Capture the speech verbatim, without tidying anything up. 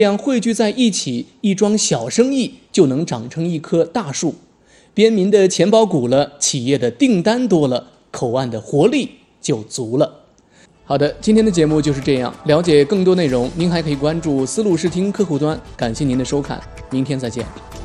这样汇聚在一起，一桩小生意就能长成一棵大树。边民的钱包鼓了，企业的订单多了，口岸的活力就足了。好的，今天的节目就是这样。了解更多内容，您还可以关注丝路视听客户端。感谢您的收看，明天再见。